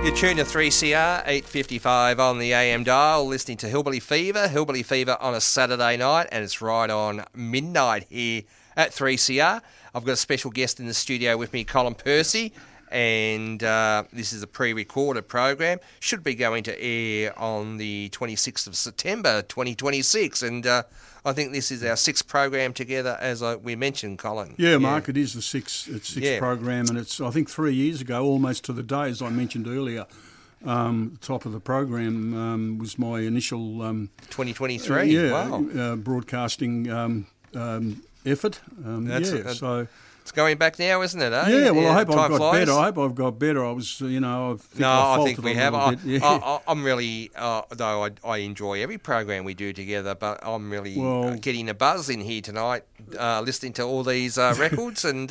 You're tuned to 3CR, 8:55 on the AM dial, listening to Hillbilly Fever on a Saturday night, and it's right on midnight here at 3CR. I've got a special guest in the studio with me, Colin Percy, and this is a pre-recorded program. Should be going to air on the 26th of September 2026, and I think this is our sixth program together, as we mentioned, Colin. Yeah, Mark, it is the sixth program, and it's, I think, 3 years ago, almost to the day, as I mentioned earlier. The top of the program was my initial 2023. Wow. Broadcasting effort. So it's going back now, isn't it? Eh? Yeah. Well, I hope I've got better. I was, I think we have. I'm really, though I enjoy every program we do together, but I'm really getting a buzz in here tonight, listening to all these records and.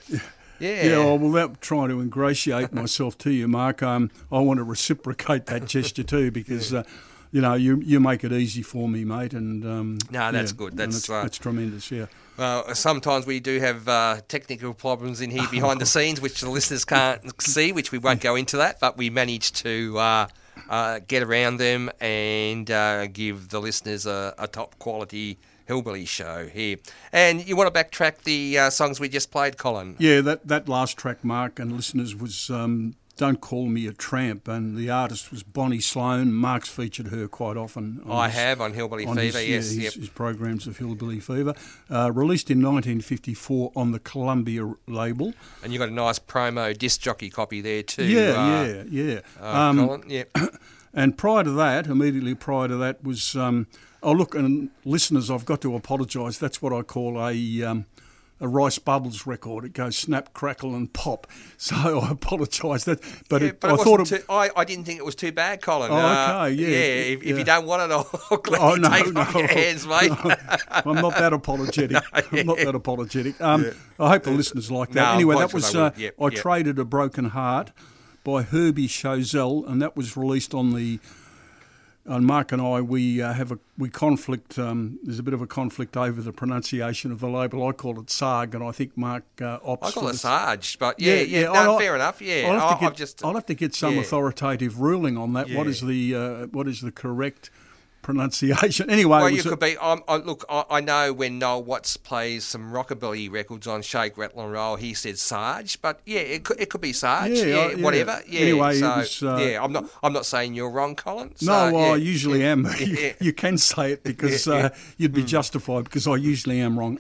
Without trying to ingratiate myself to you, Mark, I want to reciprocate that gesture too, because you make it easy for me, mate. And that's good. That's tremendous. Yeah. Sometimes we do have technical problems in here behind the scenes, which the listeners can't see, which we won't go into that, but we managed to get around them and give the listeners a top quality Hillbilly show here. And you want to backtrack the songs we just played, Colin? Yeah, that last track, Mark, and listeners, was Don't Call Me a Tramp, and the artist was Bonnie Sloan. Mark's featured her quite often. On Hillbilly Fever, his programs of Hillbilly Fever. Released in 1954 on the Columbia label. And you got a nice promo disc jockey copy there too. Yeah. Colin, yeah. And immediately prior to that was... and listeners, I've got to apologise. That's what I call a Rice Bubbles record. It goes snap, crackle, and pop. So I apologise. I didn't think it was too bad, Colin. Oh, okay, yeah. If you don't want it, I'll gladly take it off your hands, mate. No, I'm not that apologetic. I hope the listeners like that. Anyway, that was I Traded a Broken Heart by Herbie Chozelle, and that was released on the. And Mark and I, we conflict. There's a bit of a conflict over the pronunciation of the label. I call it Sarg, and I think Mark opts. I call it Sarge, but fair enough. Yeah, I'll have to get some authoritative ruling on that. Yeah. What is the correct pronunciation? Anyway, could be. I know when Noel Watts plays some rockabilly records on Shake, Rattle and Roll, he said Sarge, but it could be Sarge. Whatever. Yeah. Anyway, I'm not saying you're wrong, Colin. So, I usually am. You can say it because you'd be justified, because I usually am wrong.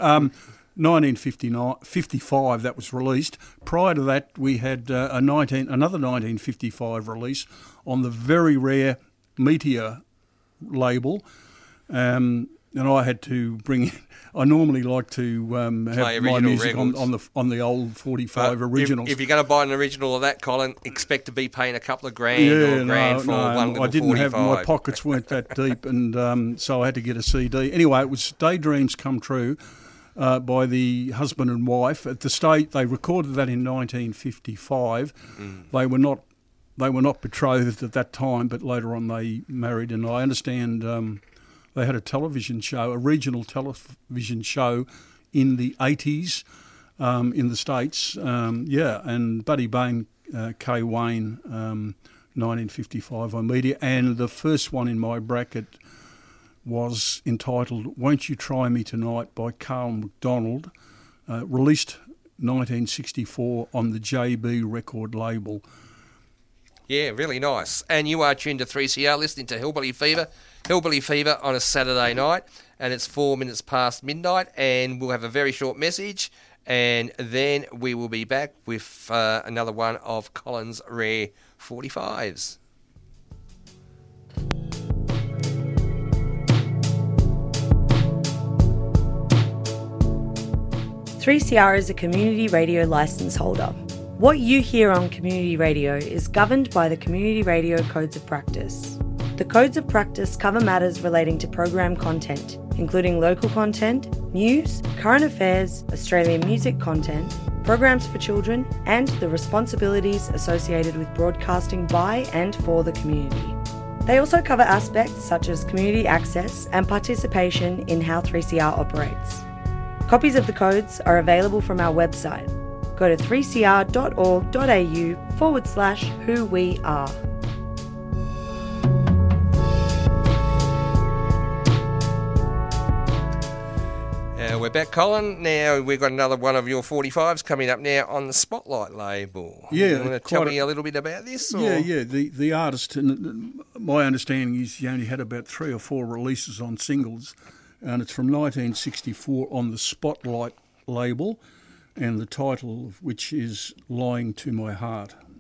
1955 that was released. Prior to that, we had another 1955 release on the very rare Meteor label, and I had to bring in. I normally like to have my music on the old 45 originals. If you're going to buy an original of that, Colin, expect to be paying a couple of grand or grand for one little 45. I didn't have, my pockets weren't that deep, and so I had to get a CD. Anyway, it was Daydreams Come True by the husband and wife. At the state, they recorded that in 1955. They were not betrothed at that time, but later on they married, and I understand they had a regional television show in the 80s in the States. And Buddy Bain, Kay Wayne, 1955 on Media, and the first one in my bracket was entitled Won't You Try Me Tonight by Carl McDonald, released 1964 on the JB record label. Yeah, really nice. And you are tuned to 3CR, listening to Hillbilly Fever on a Saturday night, and it's 4 minutes past midnight, and we'll have a very short message, and then we will be back with another one of Colin's rare 45s. 3CR is a community radio licence holder. What you hear on community radio is governed by the Community Radio Codes of Practice. The Codes of Practice cover matters relating to program content, including local content, news, current affairs, Australian music content, programs for children, and the responsibilities associated with broadcasting by and for the community. They also cover aspects such as community access and participation in how 3CR operates. Copies of the codes are available from our website, Go to 3cr.org.au/who we are. We're back, Colin. Now we've got another one of your 45s coming up now on the Spotlight label. Yeah, you want to tell me a little bit about this? Or? Yeah. The artist, and my understanding is he only had about 3 or 4 releases on singles, and it's from 1964 on the Spotlight label, and the title of which is "Lying to My Heart."